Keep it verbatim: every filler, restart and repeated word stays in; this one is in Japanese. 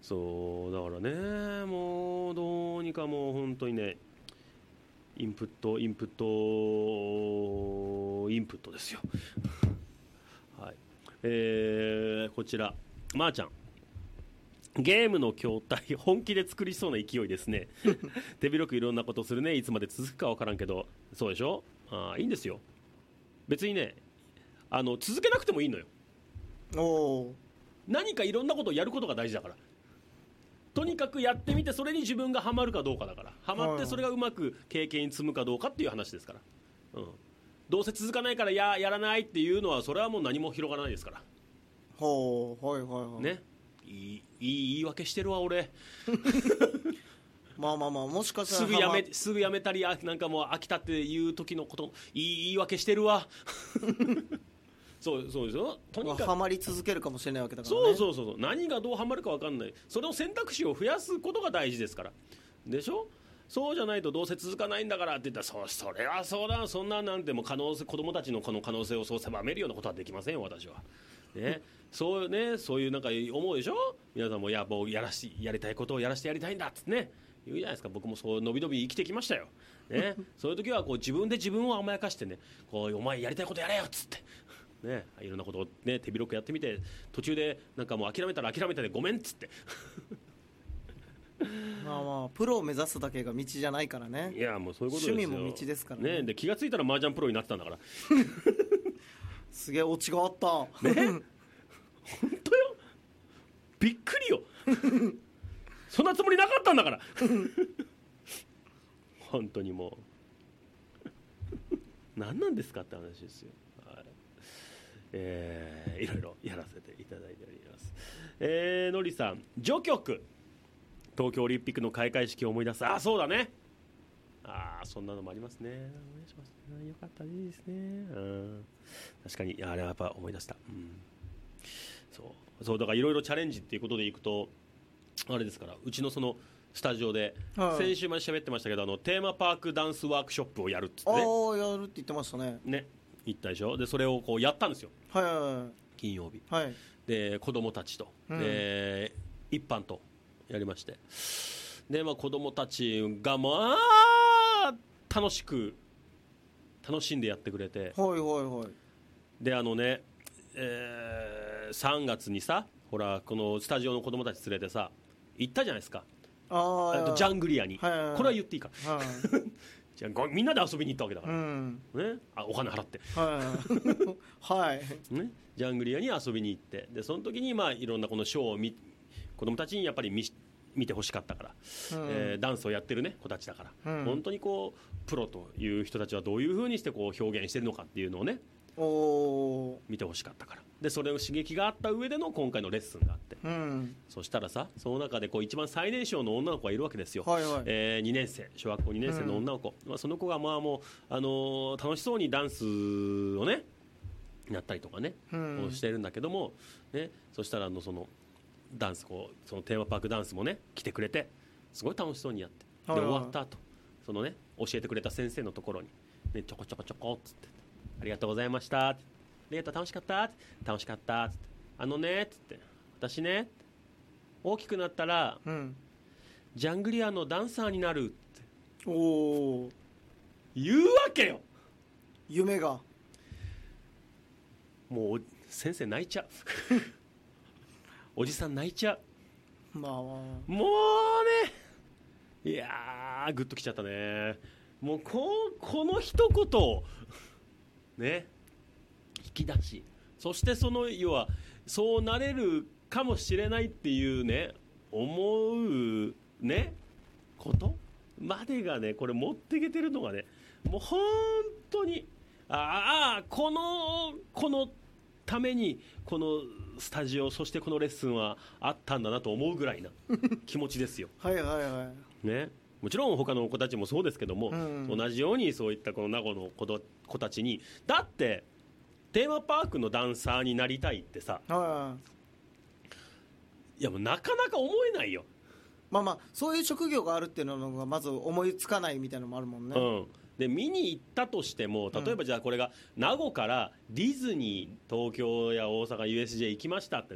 そうだからね、もうどうにかもう本当にね、インプットインプットインプットですよはい、えー、こちらまー、ちゃん、ゲームの筐体本気で作りそうな勢いですね手広くいろんなことするね。いつまで続くか分からんけど、そうでしょ。あ、いいんですよ、別にね。あの続けなくてもいいのよ。 お何かいろんなことをやることが大事だから、とにかくやってみて、それに自分がハマるかどうかだから、ハマってそれがうまく経験に積むかどうかっていう話ですから、うん、どうせ続かないから や, やらないっていうのは、それはもう何も広がらないですから。 ほう、はいはいはい、 ね、いい, いい言い訳してるわ俺まあまあまあ、もしかしたらすぐやめすぐやめたり、あなんかもう飽きたっていう時のこと、いい言い訳してるわそうそうですよ。とにかくハマり続けるかもしれないわけだからね。 そうそうそう、何がどうハマるか分かんない、それを選択肢を増やすことが大事ですからでしょ。そうじゃないとどうせ続かないんだからって言ったら、 そ, それはそうだ、そんななんても可能性、子供たちのこの可能性をそう狭めるようなことはできませんよ私は、ね、そうね、そういうなんか思うでしょ。皆さんも、いやもうやらしやりたいことをやらせてやりたいんだっつってね言うじゃないですか。僕もそうのびのび生きてきましたよ、ね、そういう時はこう自分で自分を甘やかしてね、こうお前やりたいことやれよっつってね、いろんなことを、ね、手広くやってみて、途中でなんかもう諦めたら諦めたでごめんっつってまあまあ、プロを目指すだけが道じゃないからね。 いやもうそういうことですよ。 趣味も道ですから ね, ねで気がついたら麻雀プロになってたんだからすげえオチがあったね本当よ、びっくりよそんなつもりなかったんだから本当にもう何なんですかって話ですよ。えー、いろいろやらせていただいております。えー、のりさん、序曲、東京オリンピックの開会式を思い出す。あ、そうだね。あ、そんなのもありますね。思い出しますね。よかったですね。うん、確かに、あれはやっぱ思い出した。うん、そうそうだからいろいろチャレンジっていうことでいくと、あれですから、うちのそのスタジオで、はい、先週まで喋ってましたけど、あのテーマパークダンスワークショップをやるっつってね。 ああ、やるって言ってましたね。 ね、行ったでしょ。でそれをこうやったんですよ、 はいはいはい、 金曜日、 はい、 で子供たちと、うん、で一般とやりまして、で、まあ、子供たちがまあ楽しく楽しんでやってくれて、 はいはいはい、 であのね、えー、さんがつにさ、ほらこのスタジオの子供たち連れてさ行ったじゃないですか。あとジャングリアに、はいはいはい、これは言っていいか、はい、じゃあみんなで遊びに行ったわけだから、うんね、あお金払って、 はいはいね、ジャングリアに遊びに行って、でその時にまあいろんなこのショーを見子供たちにやっぱり 見, 見てほしかったから、うんえー、ダンスをやってる、ね、子たちだから、うん、本当にこうプロという人たちはどういう風にしてこう表現してるのかっていうのをね、お見てほしかったから、でそれを刺激があった上での今回のレッスンがあって、うん、そしたらさ、その中でこう一番最年少の女の子がいるわけですよ、はいはい、えー、にねん生、小学校にねん生の女の子、うんまあ、その子がまあもう、あのー、楽しそうにダンスをねやったりとかね、うん、してるんだけども、ね、そしたらあのそのダンスこうそのテーマパークダンスもね来てくれて、すごい楽しそうにやって、で、はいはい、終わった後そのね教えてくれた先生のところに、ね、ちょこちょこちょこっつって、ありがとうございましたって、ありがとう、楽しかったって楽しかったって、あのねって言って、私ね大きくなったら、うん、ジャングリアのダンサーになるってお言うわけよ。 夢がもう先生泣いちゃうおじさん泣いちゃう、まあ、もうね、いやーグッときちゃったね。もう こ, この一言ね引き出し、そしてその要はそうなれるかもしれないっていうね思うねことまでがね、これ持ってけてるのがね、もう本当にああこのこのためにこのスタジオ、そしてこのレッスンはあったんだなと思うぐらいな気持ちですよはいはいはい、 ね、もちろん他の子たちもそうですけども、うん、同じようにそういったこの名護の 子, 子たちに、だってテーマパークのダンサーになりたいってさ、いやもうなかなか思えないよ。 まあまあそういう職業があるっていうのがまず思いつかないみたいなのもあるもんね、 うんで見に行ったとしても、例えばじゃあこれが名護からディズニー東京や大阪 ユーエスジェー 行きましたって